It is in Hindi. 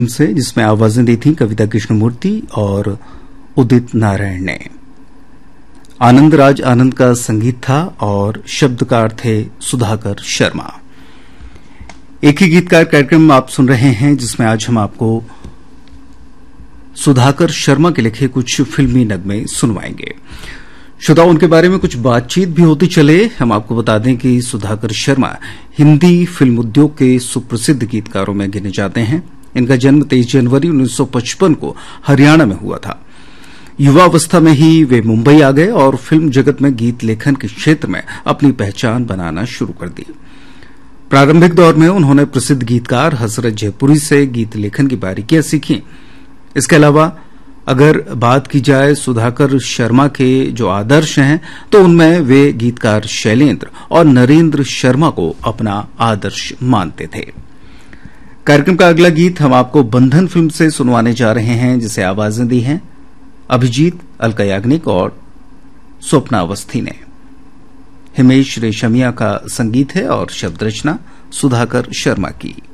से, जिसमें आवाजें दी थी कविता कृष्णमूर्ति और उदित नारायण ने। आनंद राज आनंद का संगीत था और शब्दकार थे सुधाकर शर्मा। एक ही गीतकार कार्यक्रम आप सुन रहे हैं, जिसमें आज हम आपको सुधाकर शर्मा के लिखे कुछ फिल्मी नगमे सुनवाएंगे। श्रोताओं, उनके बारे में कुछ बातचीत भी होती चले। हम आपको बता दें कि सुधाकर शर्मा हिंदी फिल्म उद्योग के सुप्रसिद्ध गीतकारों में गिने जाते हैं। इनका जन्म 23 जनवरी 1955 को हरियाणा में हुआ था। युवावस्था में ही वे मुंबई आ गए और फिल्म जगत में गीत लेखन के क्षेत्र में अपनी पहचान बनाना शुरू कर दी। प्रारंभिक दौर में उन्होंने प्रसिद्ध गीतकार हजरत जयपुरी से गीत लेखन की बारीकियां सीखी। इसके अलावा अगर बात की जाए सुधाकर शर्मा के जो आदर्श हैं, तो उनमें वे गीतकार शैलेंद्र और नरेंद्र शर्मा को अपना आदर्श मानते थे। कार्यक्रम का अगला गीत हम आपको बंधन फिल्म से सुनवाने जा रहे हैं, जिसे आवाजें दी हैं अभिजीत, अलका याग्निक और स्वप्ना अवस्थी ने। हिमेश रेशमिया का संगीत है और शब्द रचना सुधाकर शर्मा की।